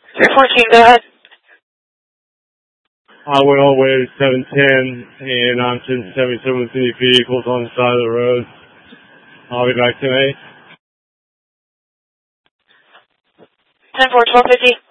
314, go ahead. Highway all the way to 710, and I'm 1077 with any vehicles on the side of the road. I'll be back tonight. 10-4, 1250.